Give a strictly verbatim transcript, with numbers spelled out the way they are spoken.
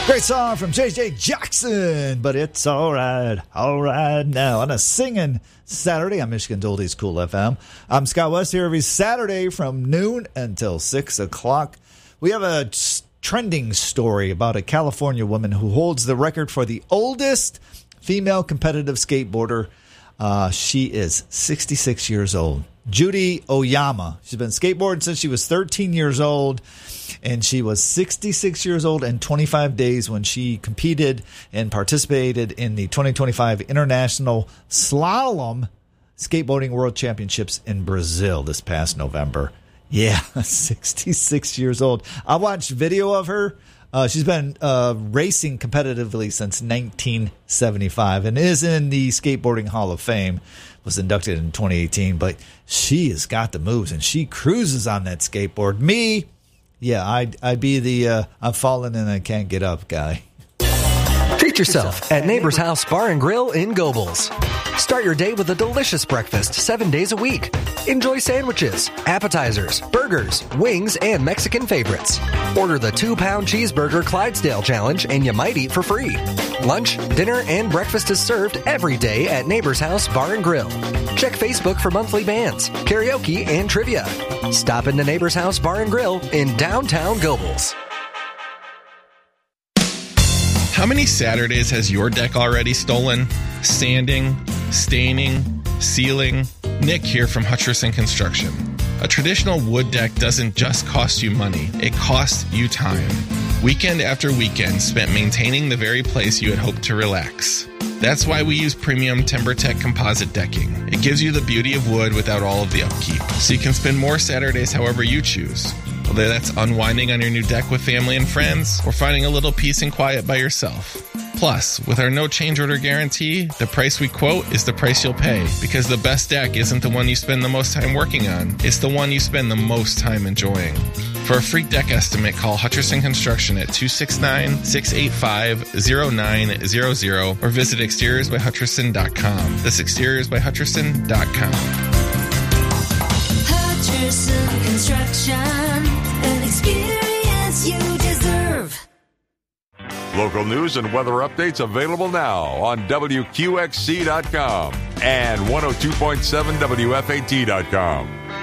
Great song from J J Jackson, but it's all right, all right now. On a singing Saturday on Michigan's Oldies Cool F M. I'm Scott West here every Saturday from noon until six o'clock. We have a trending story about a California woman who holds the record for the oldest female competitive skateboarder. Uh, she is sixty-six years old. Judy Oyama. She's been skateboarding since she was thirteen years old. And she was sixty-six years old and twenty-five days when she competed and participated in the twenty twenty-five International Slalom Skateboarding World Championships in Brazil this past November. Yeah, sixty-six years old. I watched video of her. Uh, she's been uh, racing competitively since nineteen seventy-five and is in the Skateboarding Hall of Fame. Was inducted in twenty eighteen, but she has got the moves and she cruises on that skateboard. Me, yeah, I'd, I'd be the uh, I'm falling and I can't get up guy. Treat yourself at Neighbor's House Bar and Grill in Gobles. Start your day with a delicious breakfast seven days a week. Enjoy sandwiches, appetizers, burgers, wings, and Mexican favorites. Order the two-pound cheeseburger Clydesdale Challenge and you might eat for free. Lunch, dinner, and breakfast is served every day at Neighbor's House Bar and Grill. Check Facebook for monthly bands, karaoke, and trivia. Stop into Neighbor's House Bar and Grill in downtown Gobles. How many Saturdays has your deck already stolen? Sanding, staining, sealing? Nick here from Hutcherson Construction. A traditional wood deck doesn't just cost you money, it costs you time. Weekend after weekend spent maintaining the very place you had hoped to relax. That's why we use premium TimberTech composite decking. It gives you the beauty of wood without all of the upkeep, so you can spend more Saturdays however you choose. Whether that's unwinding on your new deck with family and friends, or finding a little peace and quiet by yourself. Plus, with our no change order guarantee, the price we quote is the price you'll pay, because the best deck isn't the one you spend the most time working on, it's the one you spend the most time enjoying. For a free deck estimate, call Hutcherson Construction at two six nine, six eight five, zero nine zero zero or visit exteriors by hutcherson dot com. That's exteriors by hutcherson dot com. Hutcherson Construction, an experience you deserve. Local news and weather updates available now on W Q X C dot com and one oh two point seven W F A T dot com.